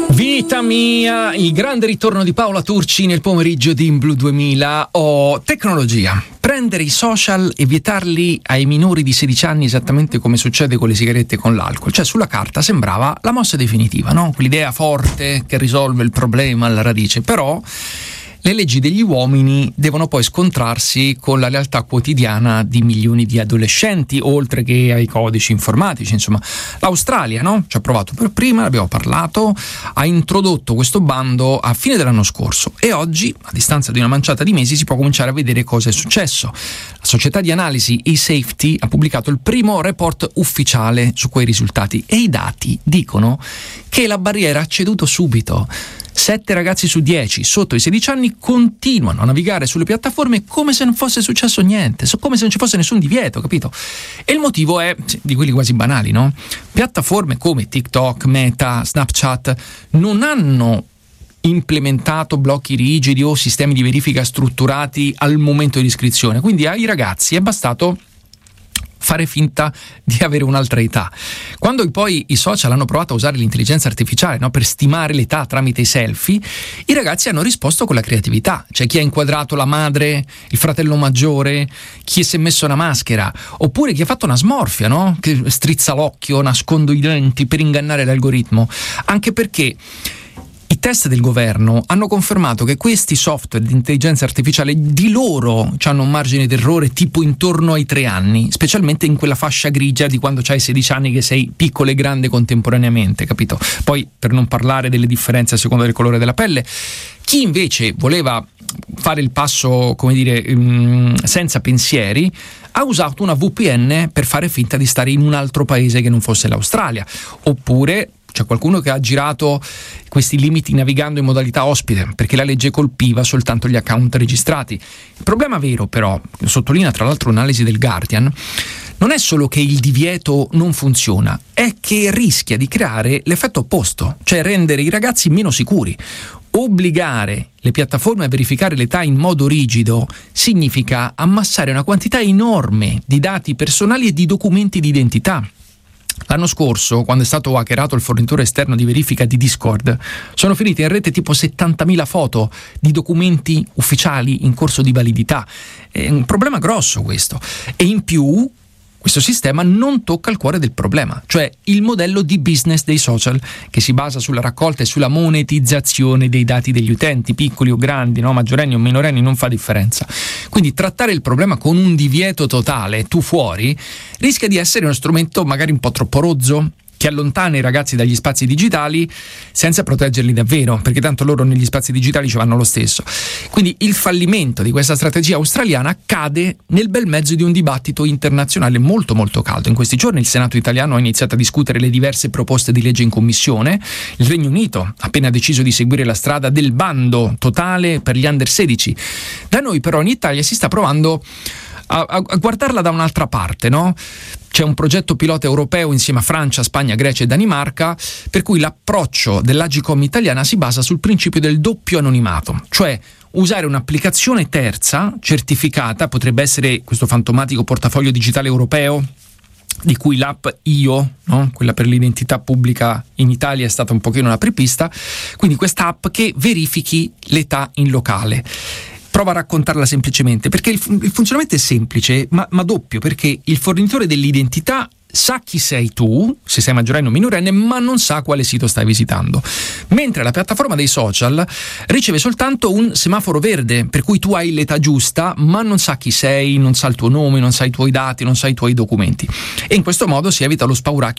Vita mia, il grande ritorno di Paola Turci nel pomeriggio di In Blu 2000. Tecnologia. Prendere i social e vietarli ai minori di 16 anni esattamente come succede con le sigarette e con l'alcol. Cioè, sulla carta sembrava la mossa definitiva, no? Quell'idea forte che risolve il problema alla radice. Però le leggi degli uomini devono poi scontrarsi con la realtà quotidiana di milioni di adolescenti, oltre che ai codici informatici. Insomma, l'Australia, no? Ci ha provato per prima, abbiamo parlato, ha introdotto questo bando a fine dell'anno scorso e oggi, a distanza di una manciata di mesi, si può cominciare a vedere cosa è successo. La società di analisi eSafety ha pubblicato il primo report ufficiale su quei risultati e i dati dicono che la barriera ha ceduto subito. 7 ragazzi su 10 sotto i 16 anni continuano a navigare sulle piattaforme come se non fosse successo niente, come se non ci fosse nessun divieto, capito? E il motivo è di quelli quasi banali, no? Piattaforme come TikTok, Meta, Snapchat non hanno implementato blocchi rigidi o sistemi di verifica strutturati al momento di iscrizione, quindi ai ragazzi è bastato fare finta di avere un'altra età. Quando poi i social hanno provato a usare l'intelligenza artificiale, no, per stimare l'età tramite i selfie, i ragazzi hanno risposto con la creatività. C'è chi ha inquadrato la madre, il fratello maggiore, chi si è messo una maschera, oppure chi ha fatto una smorfia, no? Che strizza l'occhio, nascondo i denti per ingannare l'algoritmo. Anche perché i test del governo hanno confermato che questi software di intelligenza artificiale di loro hanno un margine d'errore tipo intorno ai 3 anni, specialmente in quella fascia grigia di quando c'hai 16 anni che sei piccolo e grande contemporaneamente, capito? Poi, per non parlare delle differenze a seconda del colore della pelle, chi invece voleva fare il passo, come dire, senza pensieri, ha usato una VPN per fare finta di stare in un altro paese che non fosse l'Australia, oppure c'è qualcuno che ha girato questi limiti navigando in modalità ospite perché la legge colpiva soltanto gli account registrati. Il problema vero, però, sottolinea tra l'altro un'analisi del Guardian, non è solo che il divieto non funziona, è che rischia di creare l'effetto opposto, cioè rendere i ragazzi meno sicuri. Obbligare le piattaforme a verificare l'età in modo rigido significa ammassare una quantità enorme di dati personali e di documenti di identità. L'anno scorso, quando è stato hackerato il fornitore esterno di verifica di Discord, sono finite in rete tipo 70.000 foto di documenti ufficiali in corso di validità. È un problema grosso questo. E in più, questo sistema non tocca il cuore del problema, cioè il modello di business dei social, che si basa sulla raccolta e sulla monetizzazione dei dati degli utenti, piccoli o grandi, no? Maggiorenni o minorenni, non fa differenza. Quindi trattare il problema con un divieto totale, tu fuori, rischia di essere uno strumento magari un po' troppo rozzo, che allontana i ragazzi dagli spazi digitali senza proteggerli davvero, perché tanto loro negli spazi digitali ci vanno lo stesso. Quindi il fallimento di questa strategia australiana cade nel bel mezzo di un dibattito internazionale molto molto caldo. In questi giorni il Senato italiano ha iniziato a discutere le diverse proposte di legge in commissione. Il Regno Unito ha appena deciso di seguire la strada del bando totale per gli under 16. Da noi però in Italia si sta provando a guardarla da un'altra parte, no? C'è un progetto pilota europeo insieme a Francia, Spagna, Grecia e Danimarca, per cui l'approccio dell'Agcom italiana si basa sul principio del doppio anonimato, cioè usare un'applicazione terza certificata, potrebbe essere questo fantomatico portafoglio digitale europeo, di cui l'app Io, no? Quella per l'identità pubblica in Italia è stata un pochino una apripista, quindi questa app che verifichi l'età in locale. Prova a raccontarla semplicemente, perché il funzionamento è semplice, ma doppio, perché il fornitore dell'identità sa chi sei tu, se sei maggiorenne o minorenne, ma non sa quale sito stai visitando. Mentre la piattaforma dei social riceve soltanto un semaforo verde, per cui tu hai l'età giusta, ma non sa chi sei, non sa il tuo nome, non sa i tuoi dati, non sa i tuoi documenti. E in questo modo si evita lo spauracchio